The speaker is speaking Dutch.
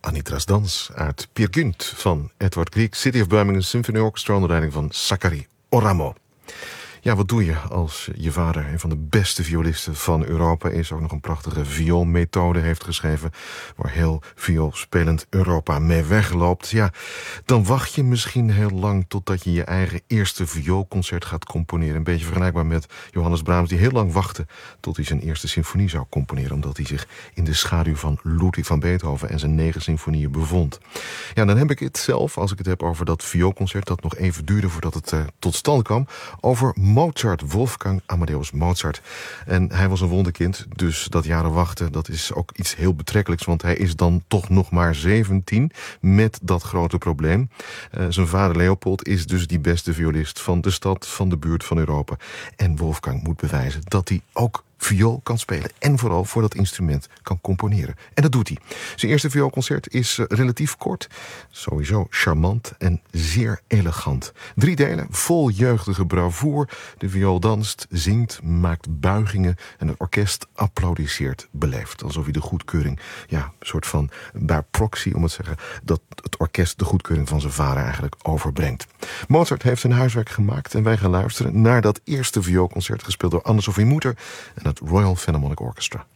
Anitra's Dans uit Peer Gynt van Edward Grieg, City of Birmingham Symphony Orchestra onder leiding van Zachary Oramo. Ja, wat doe je als je vader een van de beste violisten van Europa is, ook nog een prachtige vioolmethode heeft geschreven, waar heel vioolspelend Europa mee wegloopt? Ja, dan wacht je misschien heel lang totdat je je eigen eerste vioolconcert gaat componeren. Een beetje vergelijkbaar met Johannes Brahms, die heel lang wachtte tot hij zijn eerste symfonie zou componeren, omdat hij zich in de schaduw van Ludwig van Beethoven en zijn 9 symfonieën bevond. Ja, dan heb ik het zelf, als ik het heb over dat vioolconcert dat nog even duurde voordat het tot stand kwam, over Mozart, Wolfgang Amadeus Mozart. En hij was een wonderkind, dus dat jaren wachten, dat is ook iets heel betrekkelijks, want hij is dan toch nog maar 17 met dat grote probleem. Zijn vader Leopold is dus die beste violist van de stad, van de buurt, van Europa. En Wolfgang moet bewijzen dat hij ook viool kan spelen en vooral voor dat instrument kan componeren. En dat doet hij. Zijn eerste vioolconcert is relatief kort, sowieso charmant en zeer elegant. 3 delen, vol jeugdige bravoer. De viool danst, zingt, maakt buigingen en het orkest applaudisseert beleefd. Alsof hij de goedkeuring, ja, een soort van bij proxy, om het te zeggen, dat het orkest de goedkeuring van zijn vader eigenlijk overbrengt. Mozart heeft zijn huiswerk gemaakt en wij gaan luisteren naar dat eerste vioolconcert gespeeld door Anne-Sophie Mutter en het Royal Philharmonic Orchestra.